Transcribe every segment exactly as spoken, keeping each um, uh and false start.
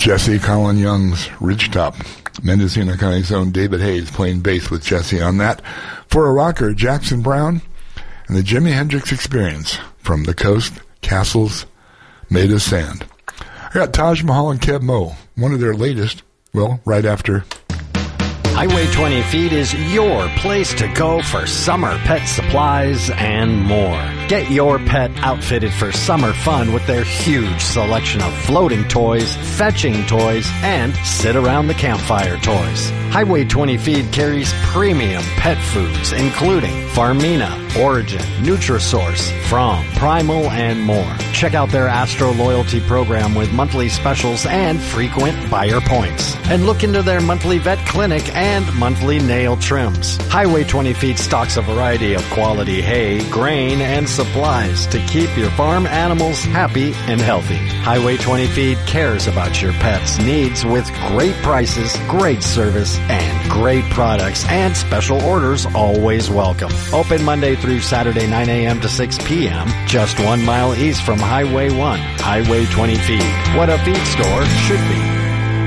Jesse Colin Young's Ridgetop. Mendocino County's own David Hayes playing bass with Jesse on that. For a rocker, Jackson Browne and the Jimi Hendrix Experience from the coast, castles made of sand. I got Taj Mahal and Keb Mo, one of their latest, well, right after. Highway twenty feet is your place to go for summer pet supplies and more. Get your pet outfitted for summer fun with their huge selection of floating toys, fetching toys, and sit around the campfire toys. Highway twenty feet carries premium pet foods including Farmina, Origin, Nutrisource, From, Primal, and more. Check out their Astro Loyalty program with monthly specials and frequent buyer points. And look into their monthly vet clinic and monthly nail trims. Highway twenty feet stocks a variety of quality hay, grain, and supplies to keep your farm animals happy and healthy. Highway twenty feet cares about your pet's needs with great prices, great service, and great products, and special orders always welcome. Open Monday through Saturday, nine a.m. to six p.m., just one mile east from Highway one. Highway twenty feet. What a feed store should be.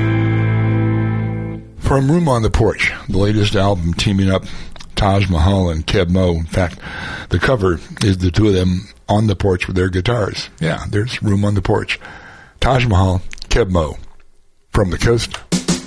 From Room on the Porch, the latest album teaming up Taj Mahal and Keb Mo. In fact, the cover is the two of them on the porch with their guitars. Yeah, there's Room on the Porch. Taj Mahal, Keb Mo, from the coast